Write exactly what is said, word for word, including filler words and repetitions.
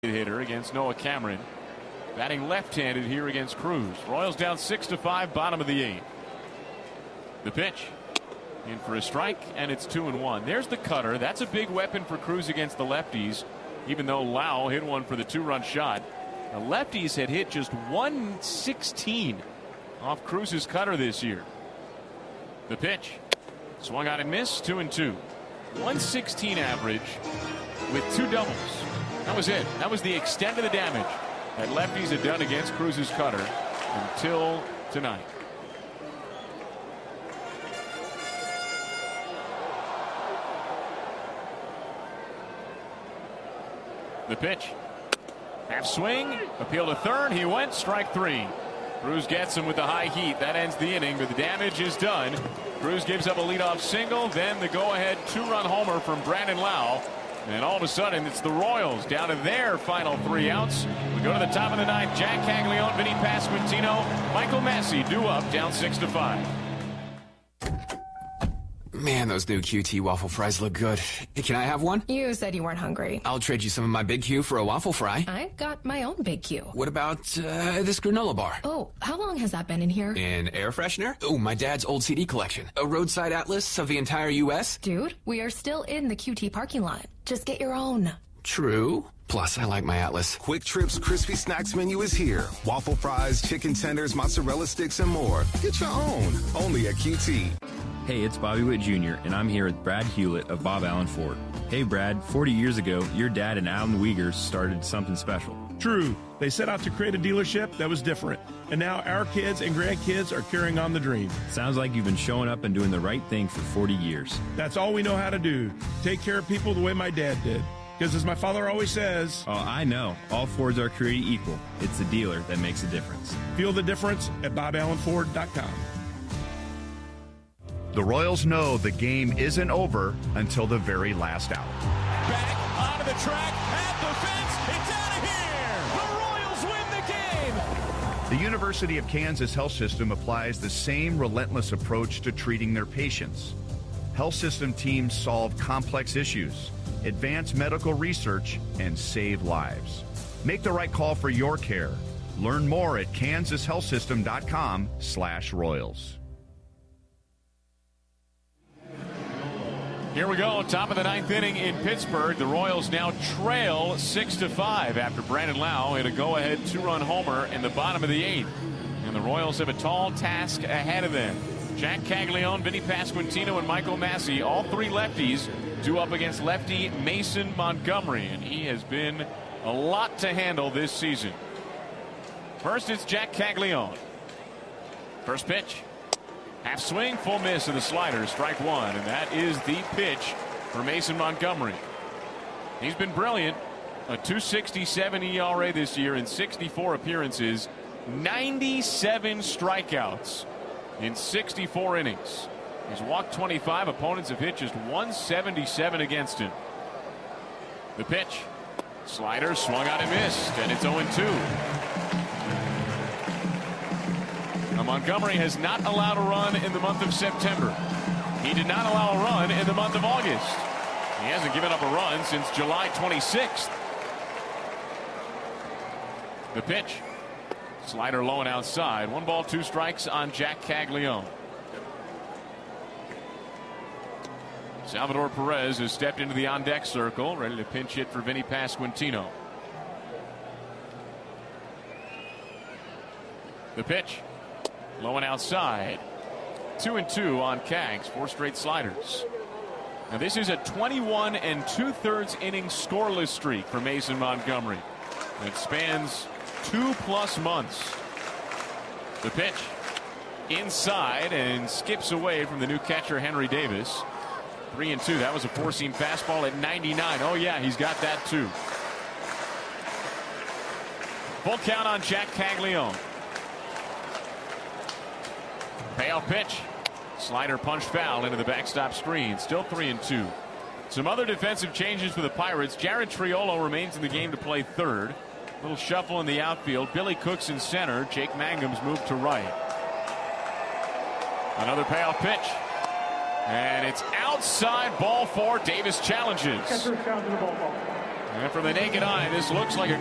hitter against Noah Cameron. Batting left-handed here against Cruz. Royals down six to five, bottom of the eighth. The pitch. In for a strike, and it's two and one. There's the cutter. That's a big weapon for Cruz against the lefties, even though Lau hit one for the two-run shot. The lefties had hit just one sixteen off Cruz's cutter this year. The pitch. Swung out and missed, two and two. one sixteen average with two doubles. That was it. That was the extent of the damage that lefties had done against Cruz's cutter until tonight. The pitch. Half swing. Appeal to third. He went. Strike three. Cruz gets him with the high heat. That ends the inning, but the damage is done. Cruz gives up a leadoff single. Then the go-ahead two-run homer from Brandon Lau. And all of a sudden, it's the Royals down to their final three outs. We go to the top of the ninth. Jack Caglione, Vinny Pasquantino, Michael Massey due up, down six to five. Man, those new Q T waffle fries look good. Hey, can I have one? You said you weren't hungry. I'll trade you some of my Big Q for a waffle fry. I got my own Big Q. What about uh, this granola bar? Oh, how long has that been in here? An air freshener? Oh, my dad's old C D collection. A roadside atlas of the entire U S? Dude, we are still in the Q T parking lot. Just get your own. True. Plus, I like my atlas. Quick Trip's crispy snacks menu is here. Waffle fries, chicken tenders, mozzarella sticks, and more. Get your own. Only at Q T. Hey, it's Bobby Witt Junior, and I'm here with Brad Hewlett of Bob Allen Ford. Hey, Brad, forty years ago, your dad and Alan Wiegers started something special. True. They set out to create a dealership that was different. And now our kids and grandkids are carrying on the dream. Sounds like you've been showing up and doing the right thing for forty years. That's all we know how to do. Take care of people the way my dad did. Because as my father always says... Oh, I know. All Fords are created equal. It's the dealer that makes a difference. Feel the difference at bob allen ford dot com. The Royals know the game isn't over until the very last out. Back onto the track, at the fence, it's out of here! The Royals win the game! The University of Kansas Health System applies the same relentless approach to treating their patients. Health system teams solve complex issues, advance medical research, and save lives. Make the right call for your care. Learn more at kansas health system dot com slash royals. Here we go, top of the ninth inning in Pittsburgh. The Royals now trail six to five after Brandon Lau hit a go-ahead two-run homer in the bottom of the eighth. And the Royals have a tall task ahead of them. Jack Caglione, Vinny Pasquantino, and Michael Massey, all three lefties, due up against lefty Mason Montgomery. And he has been a lot to handle this season. First, it's Jack Caglione. First pitch. Half swing, full miss of the slider, strike one, and that is the pitch for Mason Montgomery. He's been brilliant. A two sixty-seven E R A this year in sixty-four appearances, ninety-seven strikeouts in sixty-four innings. He's walked twenty-five. Opponents have hit just one seventy-seven against him. The pitch. Slider swung out and missed, and it's oh and two. Now, Montgomery has not allowed a run in the month of September. He did not allow a run in the month of August. He hasn't given up a run since July twenty-sixth. The pitch. Slider low and outside. One ball, two strikes on Jack Caglione. Salvador Perez has stepped into the on-deck circle, ready to pinch hit for Vinny Pasquantino. The pitch. Low and outside. Two and two on Cags. Four straight sliders. Now this is a twenty-one and two-thirds inning scoreless streak for Mason Montgomery. It spans two plus months. The pitch. Inside and skips away from the new catcher Henry Davis. Three and two. That was a four-seam fastball at ninety-nine. Oh yeah, he's got that too. Full count on Jack Caglione. Payoff pitch. Slider punched foul into the backstop screen. Still three and two. Some other defensive changes for the Pirates. Jared Triolo remains in the game to play third. A little shuffle in the outfield. Billy Cook's in center. Jake Mangum's moved to right. Another payoff pitch. And it's outside, ball four. Davis challenges. And from the naked eye, this looks like a